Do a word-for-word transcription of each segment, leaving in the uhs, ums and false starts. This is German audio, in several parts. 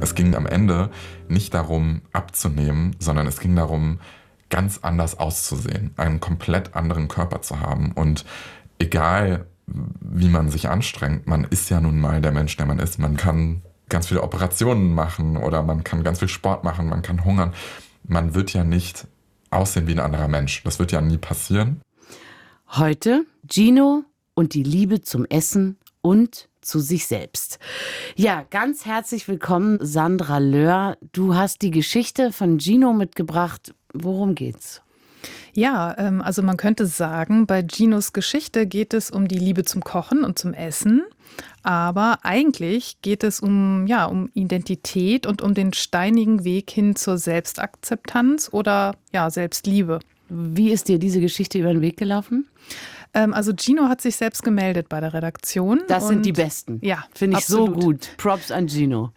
Es ging am Ende nicht darum, abzunehmen, sondern es ging darum, ganz anders auszusehen, einen komplett anderen Körper zu haben. Und egal, wie man sich anstrengt, man ist ja nun mal der Mensch, der man ist. Man kann ganz viele Operationen machen oder man kann ganz viel Sport machen, man kann hungern. Man wird ja nicht aussehen wie ein anderer Mensch. Das wird ja nie passieren. Heute Gino und die Liebe zum Essen und zu sich selbst. Ja, ganz herzlich willkommen, Sandra Löhr. Du hast die Geschichte von Gino mitgebracht. Worum geht's? Ja, ähm, also man könnte sagen, bei Ginos Geschichte geht es um die Liebe zum Kochen und zum Essen. Aber eigentlich geht es um, ja, um Identität und um den steinigen Weg hin zur Selbstakzeptanz oder ja, Selbstliebe. Wie ist dir diese Geschichte über den Weg gelaufen? Also Gino hat sich selbst gemeldet bei der Redaktion. Das sind die Besten. Ja, finde ich absolut. So gut. Props an Gino.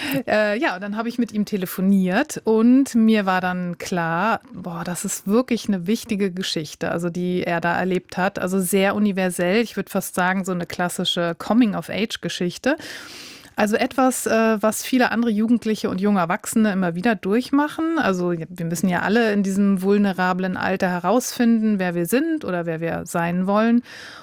äh, ja, und dann habe ich mit ihm telefoniert und mir war dann klar, boah, das ist wirklich eine wichtige Geschichte, also die er da erlebt hat. Also sehr universell, ich würde fast sagen, so eine klassische Coming-of-Age-Geschichte. Also etwas, was viele andere Jugendliche und junge Erwachsene immer wieder durchmachen. Also wir müssen ja alle in diesem vulnerablen Alter herausfinden, wer wir sind oder wer wir sein wollen.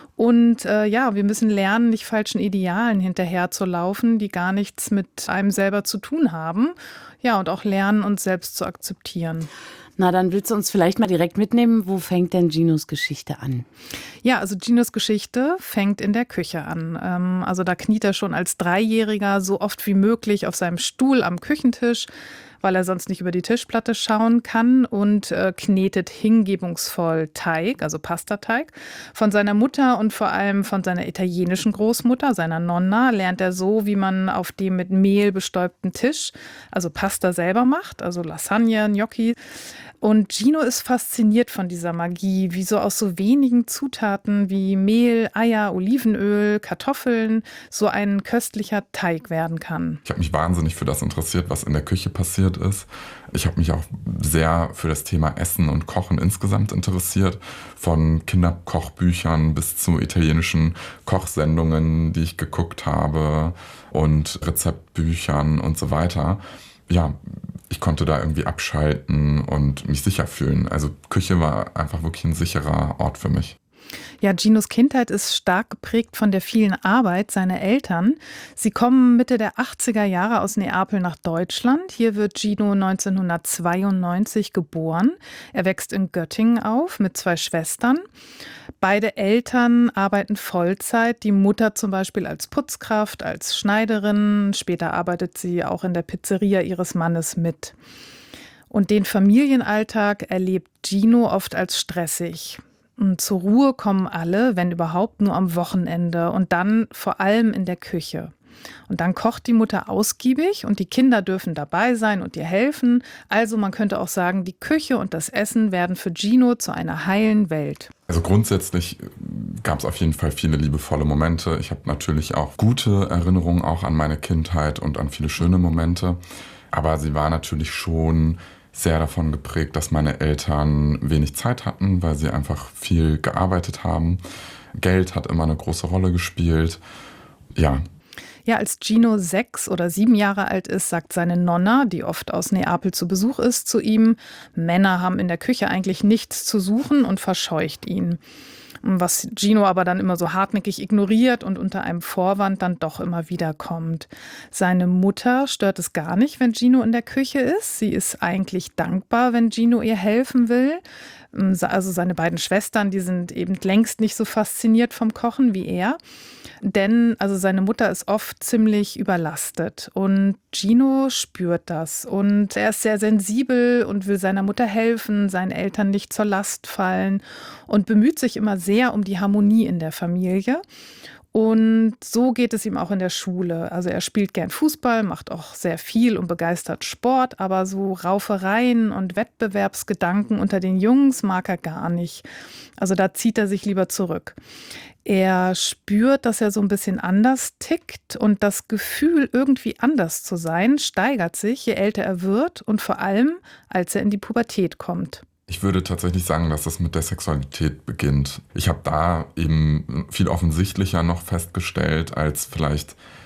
Und äh, ja, wir müssen lernen, nicht falschen Idealen hinterherzulaufen, die gar nichts mit einem selber zu tun haben. Ja, und auch lernen, uns selbst zu akzeptieren. Na, dann willst du uns vielleicht mal direkt mitnehmen. Wo fängt denn Ginos Geschichte an? Ja, also Ginos Geschichte fängt in der Küche an. Ähm, also da kniet er schon als Dreijähriger so oft wie möglich auf seinem Stuhl am Küchentisch, weil er sonst nicht über die Tischplatte schauen kann und äh, knetet hingebungsvoll Teig, also Pastateig. Von seiner Mutter und vor allem von seiner italienischen Großmutter, seiner Nonna, lernt er so, wie man auf dem mit Mehl bestäubten Tisch, also Pasta selber macht, also Lasagne, Gnocchi. Und Gino ist fasziniert von dieser Magie, wie so aus so wenigen Zutaten wie Mehl, Eier, Olivenöl, Kartoffeln so ein köstlicher Teig werden kann. Ich habe mich wahnsinnig für das interessiert, was in der Küche passiert ist. Ich habe mich auch sehr für das Thema Essen und Kochen insgesamt interessiert. Von Kinderkochbüchern bis zu italienischen Kochsendungen, die ich geguckt habe und Rezeptbüchern und so weiter. Ja, ich konnte da irgendwie abschalten und mich sicher fühlen. Also Küche war einfach wirklich ein sicherer Ort für mich. Ja, Ginos Kindheit ist stark geprägt von der vielen Arbeit seiner Eltern. Sie kommen Mitte der achtziger Jahre aus Neapel nach Deutschland. Hier wird Gino neunzehnhundertzweiundneunzig geboren. Er wächst in Göttingen auf mit zwei Schwestern. Beide Eltern arbeiten Vollzeit. Die Mutter zum Beispiel als Putzkraft, als Schneiderin. Später arbeitet sie auch in der Pizzeria ihres Mannes mit. Und den Familienalltag erlebt Gino oft als stressig. Und zur Ruhe kommen alle, wenn überhaupt, nur am Wochenende und dann vor allem in der Küche. Und dann kocht die Mutter ausgiebig und die Kinder dürfen dabei sein und ihr helfen. Also man könnte auch sagen, die Küche und das Essen werden für Gino zu einer heilen Welt. Also grundsätzlich gab es auf jeden Fall viele liebevolle Momente. Ich habe natürlich auch gute Erinnerungen auch an meine Kindheit und an viele schöne Momente. Aber sie war natürlich schon sehr davon geprägt, dass meine Eltern wenig Zeit hatten, weil sie einfach viel gearbeitet haben. Geld hat immer eine große Rolle gespielt. Ja. Ja, als Gino sechs oder sieben Jahre alt ist, sagt seine Nonna, die oft aus Neapel zu Besuch ist, zu ihm, Männer haben in der Küche eigentlich nichts zu suchen und verscheucht ihn. Was Gino aber dann immer so hartnäckig ignoriert und unter einem Vorwand dann doch immer wieder kommt. Seine Mutter stört es gar nicht, wenn Gino in der Küche ist. Sie ist eigentlich dankbar, wenn Gino ihr helfen will. Also seine beiden Schwestern, die sind eben längst nicht so fasziniert vom Kochen wie er. Denn also seine Mutter ist oft ziemlich überlastet und Gino spürt das. Und er ist sehr sensibel und will seiner Mutter helfen, seinen Eltern nicht zur Last fallen und bemüht sich immer sehr um die Harmonie in der Familie. Und so geht es ihm auch in der Schule. Also er spielt gern Fußball, macht auch sehr viel und begeistert Sport, aber so Raufereien und Wettbewerbsgedanken unter den Jungs mag er gar nicht. Also da zieht er sich lieber zurück. Er spürt, dass er so ein bisschen anders tickt und das Gefühl, irgendwie anders zu sein, steigert sich, je älter er wird und vor allem, als er in die Pubertät kommt. Ich würde tatsächlich sagen, dass das mit der Sexualität beginnt. Ich habe da eben viel offensichtlicher noch festgestellt als vielleicht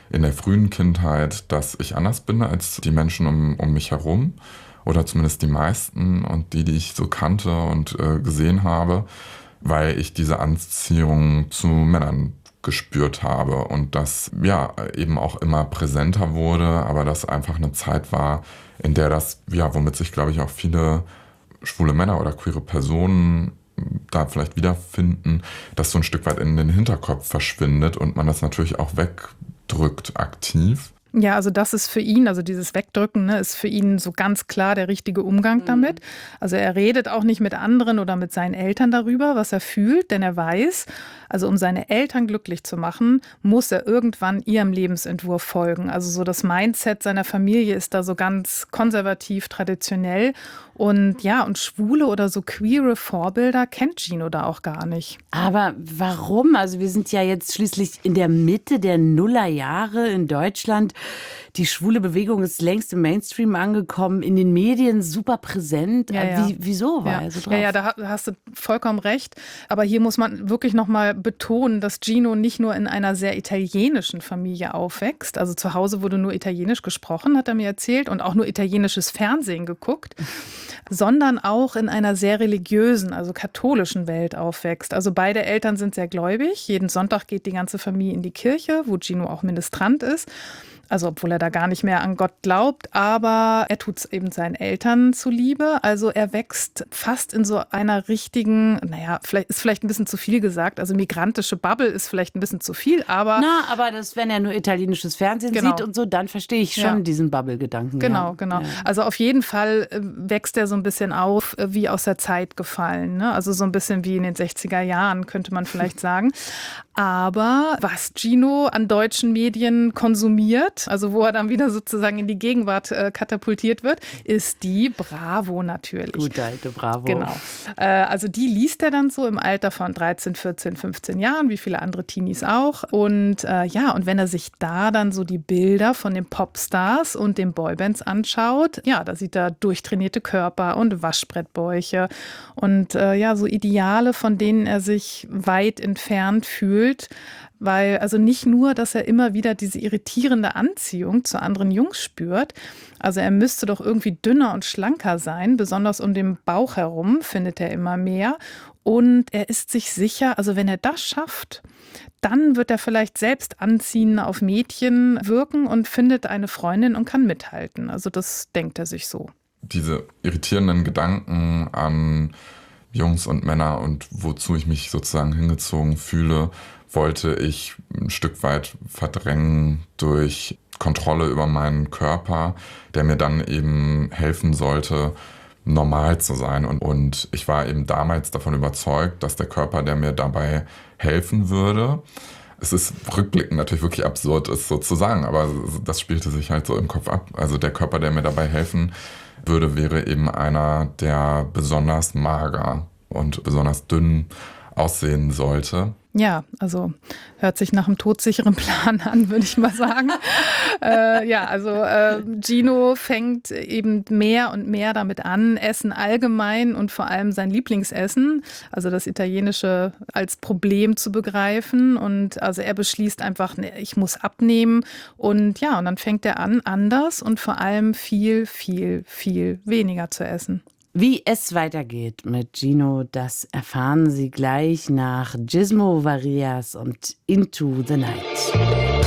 in der frühen Kindheit, dass ich anders bin als die Menschen um, um mich herum. Oder zumindest die meisten und die, die ich so kannte und äh, gesehen habe, weil ich diese Anziehung zu Männern gespürt habe und das ja eben auch immer präsenter wurde, aber das einfach eine Zeit war, in der das, ja, womit sich, glaube ich, auch viele schwule Männer oder queere Personen da vielleicht wiederfinden, dass so ein Stück weit in den Hinterkopf verschwindet und man das natürlich auch wegdrückt aktiv. Ja, also das ist für ihn, also dieses Wegdrücken, ne, ist für ihn so ganz klar der richtige Umgang damit. Also er redet auch nicht mit anderen oder mit seinen Eltern darüber, was er fühlt, denn er weiß, also um seine Eltern glücklich zu machen, muss er irgendwann ihrem Lebensentwurf folgen. Also so das Mindset seiner Familie ist da so ganz konservativ, traditionell. Und ja, und schwule oder so queere Vorbilder kennt Gino da auch gar nicht. Aber warum? Also wir sind ja jetzt schließlich in der Mitte der Nullerjahre in Deutschland. Die schwule Bewegung ist längst im Mainstream angekommen, in den Medien super präsent. Ja, ja. Wie, wieso war ja. er so drauf? Ja, ja, da hast du vollkommen recht. Aber hier muss man wirklich nochmal betonen, dass Gino nicht nur in einer sehr italienischen Familie aufwächst. Also zu Hause wurde nur Italienisch gesprochen, hat er mir erzählt, und auch nur italienisches Fernsehen geguckt, sondern auch in einer sehr religiösen, also katholischen Welt aufwächst. Also beide Eltern sind sehr gläubig. Jeden Sonntag geht die ganze Familie in die Kirche, wo Gino auch Ministrant ist. Also obwohl er da gar nicht mehr an Gott glaubt, aber er tut es eben seinen Eltern zuliebe. Also er wächst fast in so einer richtigen, naja, vielleicht ist vielleicht ein bisschen zu viel gesagt, also migrantische Bubble ist vielleicht ein bisschen zu viel, aber... Na, aber das, wenn er nur italienisches Fernsehen Genau. sieht und so, dann verstehe ich schon Ja. diesen Bubble-Gedanken. Genau, ja. genau. Ja. Also auf jeden Fall äh, wächst er so ein bisschen auf, äh, wie aus der Zeit gefallen. Ne? Also so ein bisschen wie in den sechziger Jahren, könnte man vielleicht sagen. Aber was Gino an deutschen Medien konsumiert, also wo er dann wieder sozusagen in die Gegenwart äh, katapultiert wird, ist die Bravo natürlich. Gute alte Bravo. Genau. Äh, also die liest er dann so im Alter von dreizehn, vierzehn, fünfzehn Jahren, wie viele andere Teenies auch. Und äh, ja, und wenn er sich da dann so die Bilder von den Popstars und den Boybands anschaut, ja, da sieht er durchtrainierte Körper und Waschbrettbäuche und äh, ja, so Ideale, von denen er sich weit entfernt fühlt. Weil, also nicht nur, dass er immer wieder diese irritierende Anziehung zu anderen Jungs spürt, also er müsste doch irgendwie dünner und schlanker sein, besonders um den Bauch herum, findet er immer mehr. Und er ist sich sicher, also wenn er das schafft, dann wird er vielleicht selbst anziehender auf Mädchen wirken und findet eine Freundin und kann mithalten. Also das denkt er sich so. Diese irritierenden Gedanken an Jungs und Männer und wozu ich mich sozusagen hingezogen fühle, wollte ich ein Stück weit verdrängen durch Kontrolle über meinen Körper, der mir dann eben helfen sollte, normal zu sein. Und, und ich war eben damals davon überzeugt, dass der Körper, der mir dabei helfen würde, es ist rückblickend natürlich wirklich absurd, es so zu sagen, aber das spielte sich halt so im Kopf ab. Also der Körper, der mir dabei helfen würde, wäre eben einer, der besonders mager und besonders dünn aussehen sollte. Ja, also hört sich nach einem todsicheren Plan an, würde ich mal sagen. äh, ja, also äh, Gino fängt eben mehr und mehr damit an, Essen allgemein und vor allem sein Lieblingsessen, also das Italienische, als Problem zu begreifen. Und also er beschließt einfach, ne, ich muss abnehmen. Und ja, und dann fängt er an, anders und vor allem viel, viel, viel weniger zu essen. Wie es weitergeht mit Gino, das erfahren Sie gleich nach Gizmo Varias und Into the Night.